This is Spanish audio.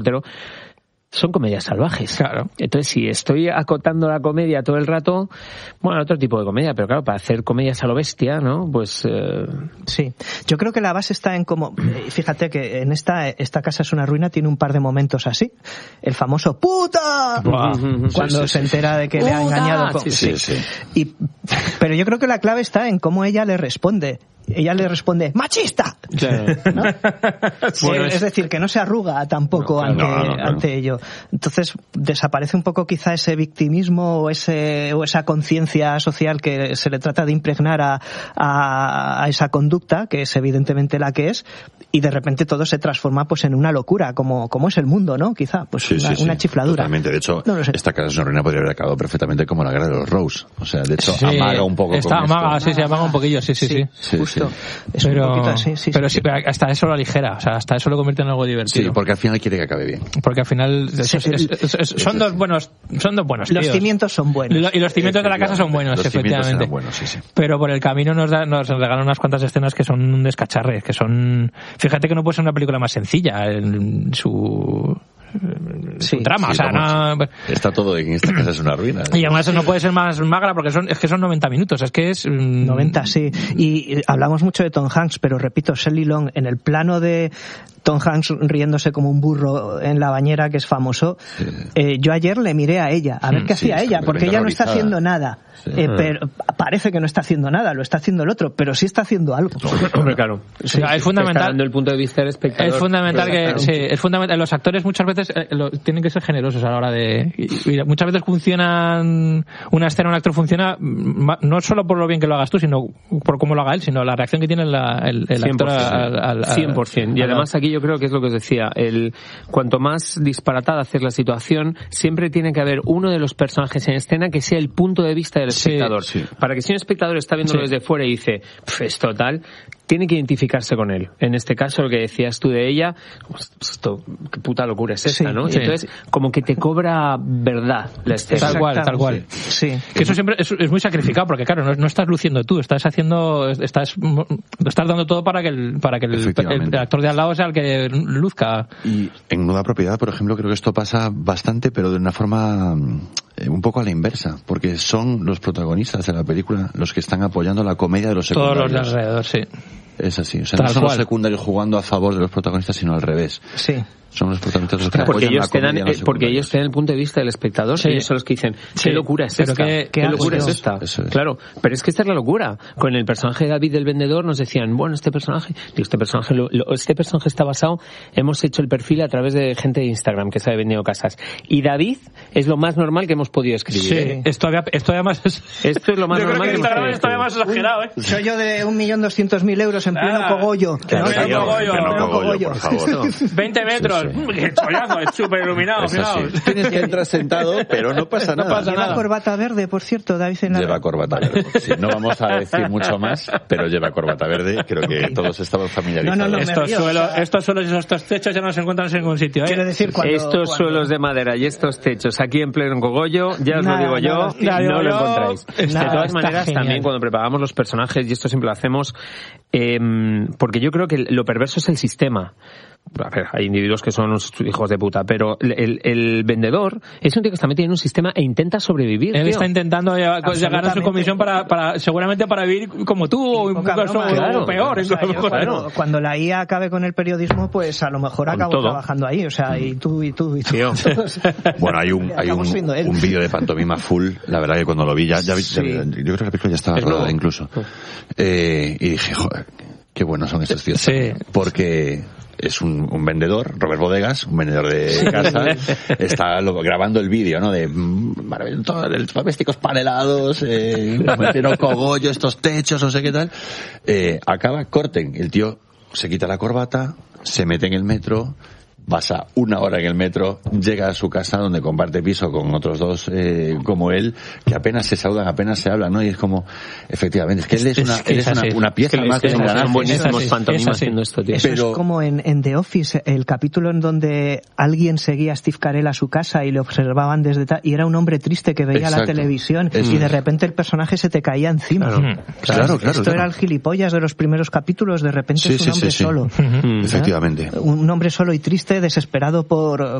pero son comedias salvajes. Claro. Entonces, si estoy acotando la comedia todo el rato, bueno, otro tipo de comedia, pero claro, para hacer comedias a lo bestia, ¿no? Pues... Sí. Yo creo que la base está en cómo... Fíjate que en esta casa es una ruina, tiene un par de momentos así. El famoso ¡puta! Cuando se entera de que le ha engañado. Pero yo creo que la clave está en cómo ella le responde. Ella le responde ¡machista! Claro. ¿No? Bueno, es decir, que no se arruga tampoco ante ello. Entonces desaparece un poco quizá ese victimismo o esa conciencia social que se le trata de impregnar a esa conducta, que es evidentemente la que es, y de repente todo se transforma pues en una locura, como es el mundo, ¿no? Quizá, pues una chifladura. Totalmente. De hecho, esta casa es una ruina podría haber acabado perfectamente como la guerra de los Rose. O sea, de hecho, amaga un poco. Amaga un poquillo, sí. Justo. Es pero, un poquito así, pero hasta eso lo aligera, o sea, hasta eso lo convierte en algo divertido. Sí, porque al final quiere que acabe bien. Porque al final son dos buenos tíos. Los cimientos son buenos. Y los cimientos de la casa son buenos, efectivamente. Buenos, sí. Pero por el camino nos regalan unas cuantas escenas que son un descacharre, que son... Fíjate que no puede ser una película más sencilla en su trama, o sea, no... Está todo en esta casa es una ruina. Y además no puede ser más magra porque son 90 minutos, es que es... 90, sí. Y hablamos mucho de Tom Hanks, pero repito, Shelley Long, en el plano de Tom Hanks riéndose como un burro en la bañera, que es famoso, yo ayer le miré a ella, a ver qué hacía ella, porque ella no está haciendo nada. Pero parece que no está haciendo nada, lo está haciendo el otro, pero sí está haciendo algo. Hombre, claro. Es fundamental. Está dando el punto de vista del espectador. Es fundamental es fundamental. Los actores muchas veces tienen que ser generosos a la hora de... Y muchas veces funcionan una escena, un actor funciona no solo por lo bien que lo hagas tú, sino por cómo lo haga él, sino la reacción que tiene el actor al 100%. Y además aquí yo creo que es lo que os decía, cuanto más disparatada hacer la situación, siempre tiene que haber uno de los personajes en escena que sea el punto de vista del espectador. Sí. Para que si un espectador está viéndolo desde fuera y dice, esto tal, tiene que identificarse con él. En este caso, lo que decías tú de ella, esto, qué puta locura es esta, ¿no? Sí. Entonces, como que te cobra verdad la escena. Tal cual. Sí. Que eso siempre es muy sacrificado, porque claro, no estás luciendo tú, estás dando todo para que el actor de al lado sea el que luzca. Y en Nueva Propiedad, por ejemplo, creo que esto pasa bastante, pero de una forma un poco a la inversa, porque son los protagonistas de la película los que están apoyando la comedia de los secundarios. Todos los de alrededor, sí. Es así, o sea, no son los secundarios jugando a favor de los protagonistas, sino al revés. Sí. Son los protagonistas los que apoyan la comedia. Porque ellos tienen el punto de vista del espectador, ellos son los que dicen, ¿qué locura es esta? ¿Qué locura es esta? Claro, pero es que esta es la locura. Con el personaje de David del vendedor nos decían, bueno, este personaje está basado, hemos hecho el perfil a través de gente de Instagram que sabe vendiendo casas. Y David es lo más normal que hemos podido escribir. Sí, esto además esto es lo más yo normal creo que Instagram es todavía más exagerado, Soy yo de 1.200.000 euros en pleno cogollo. Cogollo, por favor. 20 metros. ¡Qué chollazo! Es súper iluminado. Tienes que entrar sentado, pero no pasa nada. Lleva corbata verde, por cierto, David. Lleva corbata verde. Sí, no vamos a decir mucho más, pero lleva corbata verde. Creo que todos estamos familiarizados. Estos suelos y estos techos ya no se encuentran en ningún sitio. Quiero decir, estos suelos de madera y estos techos aquí en pleno cogollo, ya os lo digo yo, no lo encontráis. De todas maneras, también cuando preparamos los personajes, y esto siempre lo hacemos, porque yo creo que lo perverso es el sistema. A ver, hay individuos que son unos hijos de puta, pero el vendedor es un tío que está metido en un sistema e intenta sobrevivir. Él está intentando llegar a su comisión seguramente para vivir como tú o peor. Cuando la IA acabe con el periodismo, pues a lo mejor acabo trabajando ahí, o sea, y tú. Bueno, hay un vídeo de pantomima full, la verdad que cuando lo vi yo creo que la película ya estaba rodada incluso. Y dije, joder, qué buenos son estos tíos. Sí. Porque es un vendedor, Robert Bodegas, un vendedor de casa, está grabando el vídeo, ¿no? De maravillosos domésticos panelados, metieron cogollo, estos techos, no sé qué tal. Corten, el tío se quita la corbata, se mete en el metro, pasa 1 hora en el metro, llega a su casa donde comparte piso con otros dos como él, que apenas se saludan, apenas se hablan, ¿no? Y es como, efectivamente, es que él es una pieza más de engranaje. Son buenísimos pantomimas haciendo esto, tío. Eso es como en The Office, el capítulo en donde alguien seguía a Steve Carell a su casa y le observaban desde y era un hombre triste que veía la televisión y de repente el personaje se te caía encima. Claro. Esto era el gilipollas de los primeros capítulos, de repente es un hombre solo. Efectivamente. Un hombre solo y triste desesperado